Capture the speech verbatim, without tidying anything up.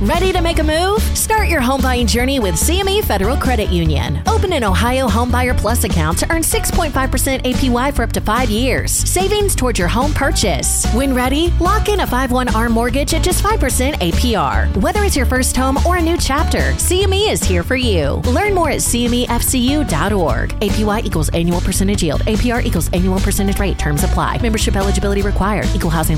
Ready to make a move? Start your home buying journey with C M E Federal Credit Union. Open an Ohio Homebuyer Plus account to earn six point five percent A P Y for up to five years. Savings towards your home purchase. When ready, lock in a five one A R M mortgage at just five percent A P R. Whether it's your first home or a new chapter, C M E is here for you. Learn more at C M E F C U dot org. A P Y equals annual percentage yield. A P R equals annual percentage rate. Terms apply. Membership eligibility required. Equal housing